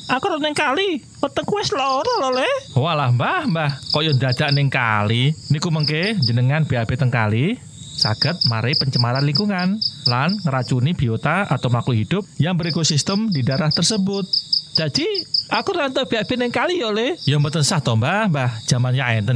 Aku ning kali, wetengku wis lara lho, Le. Walah, Mbah, kaya dadak ning kali. Niku mengke jenengan BAB teng kali saged mari pencemaran lingkungan lan ngeracuni biota atau makhluk hidup yang berekosistem di daerah tersebut. Jadi, aku rantau BAB ning kali ya, Le. Ya mboten sah to, Mbah. Jamannya enten